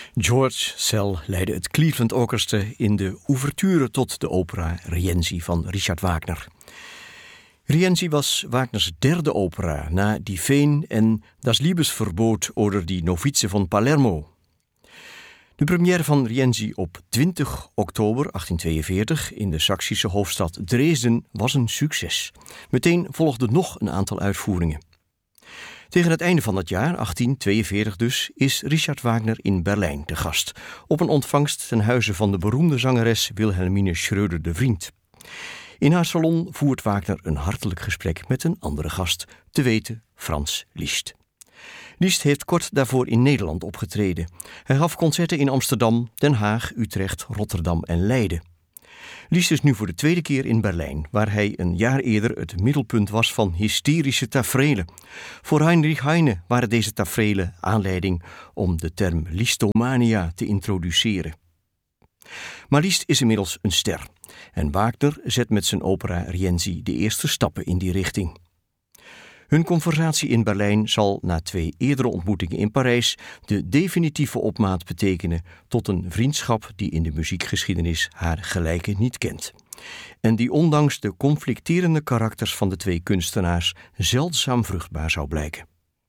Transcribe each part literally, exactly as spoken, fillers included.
George Szell leidde het Cleveland Orchestra in de ouverture tot de opera Rienzi van Richard Wagner. Rienzi was Wagners derde opera na Die Feen en Das Liebesverbot oder die Novize van Palermo. De première van Rienzi op twintig oktober achttien tweeënveertig in de Saksische hoofdstad Dresden was een succes. Meteen volgden nog een aantal uitvoeringen. Tegen het einde van het jaar, achttien tweeënveertig dus, is Richard Wagner in Berlijn te gast, op een ontvangst ten huize van de beroemde zangeres Wilhelmine Schröder de Vriend. In haar salon voert Wagner een hartelijk gesprek met een andere gast, te weten Franz Liszt. Liszt heeft kort daarvoor in Nederland opgetreden. Hij gaf concerten in Amsterdam, Den Haag, Utrecht, Rotterdam en Leiden. Liszt is nu voor de tweede keer in Berlijn, waar hij een jaar eerder het middelpunt was van hysterische taferelen. Voor Heinrich Heine waren deze taferelen aanleiding om de term Lisztomania te introduceren. Maar Liszt is inmiddels een ster en Wagner zet met zijn opera Rienzi de eerste stappen in die richting. Hun conversatie in Berlijn zal na twee eerdere ontmoetingen in Parijs de definitieve opmaat betekenen tot een vriendschap die in de muziekgeschiedenis haar gelijke niet kent. En die ondanks de conflicterende karakters van de twee kunstenaars zeldzaam vruchtbaar zou blijken.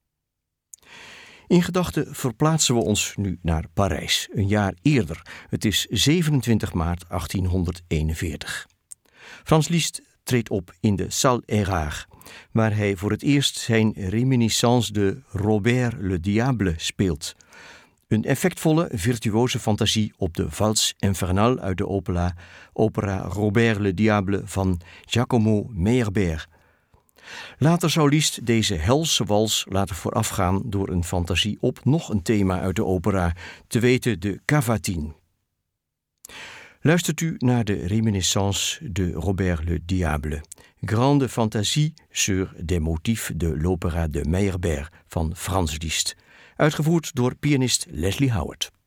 In gedachten verplaatsen we ons nu naar Parijs, een jaar eerder. Het is zevenentwintig maart achttienhonderdeenenveertig. Franz Liszt treedt op in de Salle Erard, waar hij voor het eerst zijn Reminiscence de Robert le Diable speelt. Een effectvolle, virtuoze fantasie op de Valse Infernale uit de opera, opera Robert le Diable van Giacomo Meyerbeer. Later zou Liszt deze helse wals laten voorafgaan door een fantasie op nog een thema uit de opera, te weten de Cavatine. Luistert u naar de Reminiscence de Robert le Diable, Grande Fantasie sur des motifs de l'opéra de Meyerbeer van Franz Liszt, uitgevoerd door pianist Leslie Howard.